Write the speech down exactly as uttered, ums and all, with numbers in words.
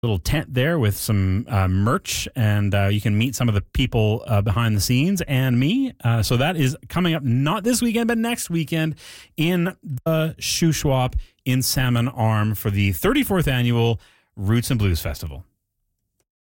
little tent there with some uh, merch, and uh, you can meet some of the people uh, behind the scenes and me. Uh, so that is coming up not this weekend, but next weekend in the Shuswap in Salmon Arm for the thirty-fourth annual Roots and Blues Festival.